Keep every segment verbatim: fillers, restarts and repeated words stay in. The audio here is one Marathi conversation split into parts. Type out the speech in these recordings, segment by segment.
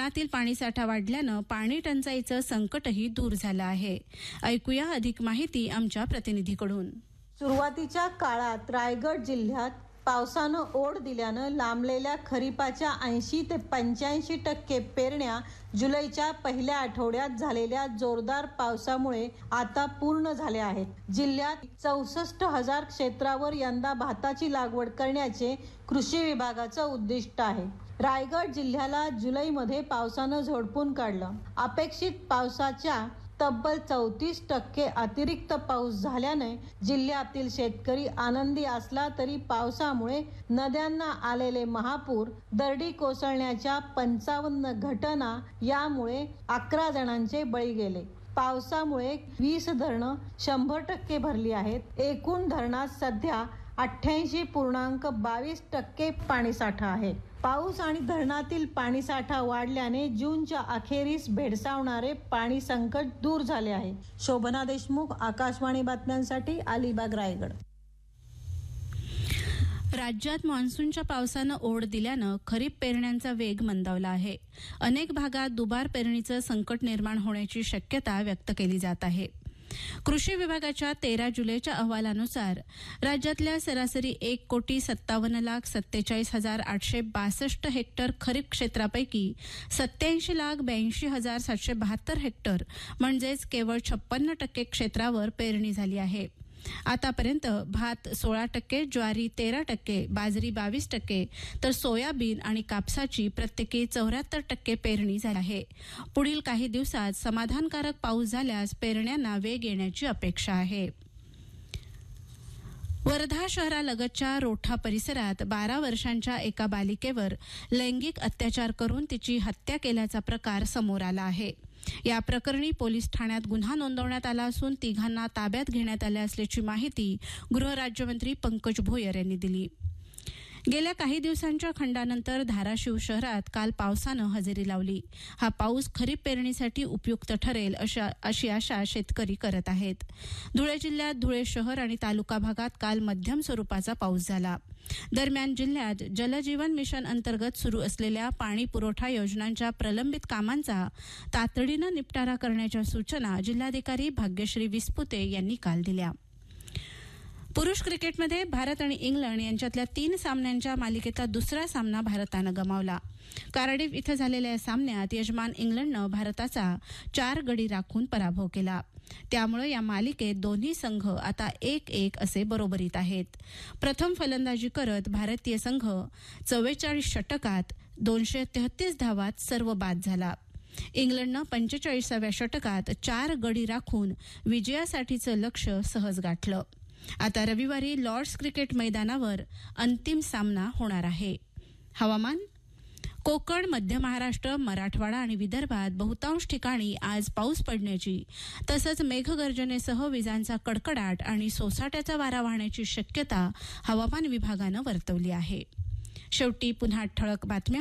धरणातील पाणीसाठा वाढल्यानं पाणी टंचाईचं संकटही दूर झालं आहे. ऐकूया अधिक माहिती आमच्या प्रतिनिधीकडून. सुरुवातीच्या काळात रायगड जिल्ह्यात पावसानं ओढ दिल्यानं लांबलेल्या खरीपाच्या ऐंशी ते पंच्याऐंशी टक्के पेरण्या जुलैच्या पहिल्या आठवड्यात झालेल्या जोरदार पावसामुळे आता पूर्ण झाल्या आहेत. जिल्ह्यात चौसष्ट हजार क्षेत्रावर यंदा भाताची लागवड करण्याचे कृषी विभागाचं उद्दिष्ट आहे. रायगड जिल्ह्याला जुलैमध्ये पावसानं झोडपून काढलं. अपेक्षित पावसाच्या तब्बल चौतीस टक्के अतिरिक्त पाऊस झाल्याने जिल्ह्यातील शेतकरी आनंदी असला तरी पावसामुळे नद्यांना आलेले महापूर, दरडी कोसळण्याच्या पंचावन्न घटना यामुळे अकरा जणांचे बळी गेले. पावसामुळे वीस धरणं शंभर टक्के भरली आहेत. एकूण धरणात सध्या अठ्ठ्याऐंशी पूर्णांक बावीस टक्के पाणीसाठा आहे. पाऊस आणि धरणातील पाणीसाठा वाढल्याने जूनच्या अखेरीस भेडसावणारे पाणी संकट दूर झाले आहे. शोभना देशमुख, आकाशवाणी बातम्यांसाठी अलिबाग, रायगड. राज्यात मान्सूनच्या पावसानं ओढ दिल्यानं खरीप पेरण्यांचा वेग मंदावला आहे. अनेक भागात दुबार पेरणीचं संकट निर्माण होण्याची शक्यता व्यक्त केली जात आहे. कृषी विभागाच्या तेरा जुलैच्या अहवालानुसार राज्यातल्या सरासरी एक कोटी सत्तावन्न लाख सत्तेचाळीस हजार आठशे बासष्ट हेक्टर खरीप क्षेत्रापैकी सत्याऐंशी लाख ब्याऐंशी हजार सातशे बहात्तर हेक्टर म्हणजेच केवळ छप्पन्न टक्के क्षेत्रावर पेरणी झाली आहे. आतापर्यंत भात सोळा टक्के, ज्वारी तेरा टक्के, बाजरी बावीस टक्के तर सोयाबीन आणि कापसाची प्रत्येकी चौऱ्याहत्तर टक्के पेरणी झाली आहे. पुढील काही दिवसात समाधानकारक पाऊस झाल्यास पेरण्यांना वेग येण्याची अपेक्षा आहे. वर्धा शहरालगतच्या रोठा परिसरात बारा वर्षांच्या एका बालिकेवर लैंगिक अत्याचार करून तिची हत्या केल्याचा प्रकार समोर आला आहे. या प्रकरणी पोलीस ठाण्यात गुन्हा नोंदवण्यात आला असून तिघांना ताब्यात घेण्यात आले असल्याची माहिती गृहराज्यमंत्री पंकज भोयर यांनी दिली. गेल्या काही दिवसांच्या खंडानंतर धाराशिव शहरात काल पावसानं हजेरी लावली. हा पाऊस खरीप पेरणीसाठी उपयुक्त ठरेल अशी आशा शेतकरी करत आहेत. धुळे जिल्ह्यात धुळे शहर आणि तालुका भागात काल मध्यम स्वरूपाचा पाऊस झाला. दरम्यान जिल्ह्यात जलजीवन मिशन अंतर्गत सुरू असलेल्या पाणी पुरवठा योजनांच्या प्रलंबित कामांचा तातडीनं निपटारा करण्याच्या सूचना जिल्हाधिकारी भाग्यश्री विस्पुते यांनी काल दिल्या. पुरुष क्रिकेटमध्ये भारत आणि इंग्लंड यांच्यातल्या तीन सामन्यांच्या मालिकेचा दुसरा सामना भारतानं गमावला. कार्डिफ इथं झालेल्या या सामन्यात यजमान इंग्लंडनं भारताचा चार गडी राखून पराभव केला. त्यामुळे या मालिकेत दोन्ही संघ आता एक एक असे बरोबरीत आहेत. प्रथम फलंदाजी करत भारतीय संघ चव्वेचाळीस षटकात दोनशे तेहतीस धावात सर्व बाद झाला. इंग्लंडनं पंचेचाळीसाव्या षटकात चार गडी राखून विजयासाठीचं लक्ष्य सहज गाठलं. आता रविवारी लॉर्ड्स क्रिकेट मैदानावर अंतिम सामना होणार आहे. हवामान. कोकण, मध्य महाराष्ट्र, मराठवाडा आणि विदर्भात बहुतांश ठिकाणी आज पाऊस पडण्याची तसंच मेघगर्जनेसह विजांचा कडकडाट आणि सोसाट्याचा वारा वाहण्याची शक्यता हवामान विभागानं वर्तवली आहे. शेवटी पुन्हा ठळक बातम्या.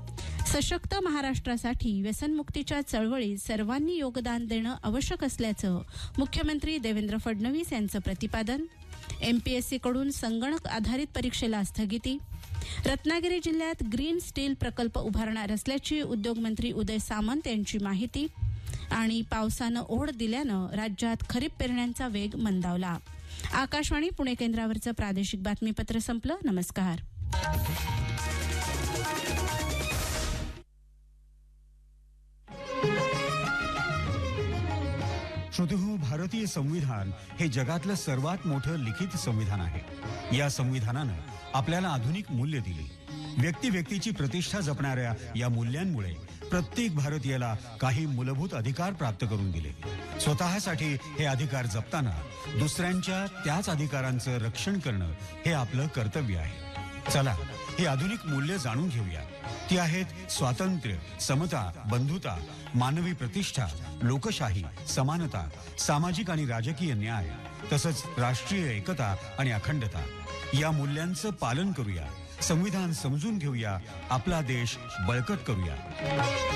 सशक्त महाराष्ट्रासाठी व्यसनमुक्तीच्या चळवळीत सर्वांनी योगदान देणं आवश्यक असल्याचं मुख्यमंत्री देवेंद्र फडणवीस यांचं प्रतिपादन. एमपीएससीकडून संगणक आधारित परीक्षेला स्थगिती. रत्नागिरी जिल्ह्यात ग्रीन स्टील प्रकल्प उभारणार असल्याची उद्योगमंत्री उदय सामंत यांची माहिती. आणि पावसानं ओढ दिल्यानं राज्यात खरीप पेरण्यांचा वेग मंदावला. आकाशवाणी पुणे केंद्रावरचं प्रादेशिक बातमीपत्र संपलं. नमस्कार. श्रोतेहो, भारतीय संविधान हे जगातलं सर्वात मोठं लिखित संविधान आहे. या संविधानानं आपल्याला आधुनिक मूल्य दिली. व्यक्ती व्यक्तीची प्रतिष्ठा जपणाऱ्या या मूल्यांमुळे प्रत्येक भारतीयाला काही मूलभूत अधिकार प्राप्त करून दिले. स्वतःसाठी हे अधिकार जपताना दुसऱ्यांच्या त्याच अधिकारांचं रक्षण करणं हे आपलं कर्तव्य आहे. चला, ही आधुनिक मूल्य जाणून घेऊया. ती आहेत स्वातंत्र्य, समता, बंधुता, मानवी प्रतिष्ठा, लोकशाही, समानता, सामाजिक आणि राजकीय न्याय तसंच राष्ट्रीय एकता आणि अखंडता. या मूल्यांचं पालन करूया, संविधान समजून घेऊया, आपला देश बळकट करूया.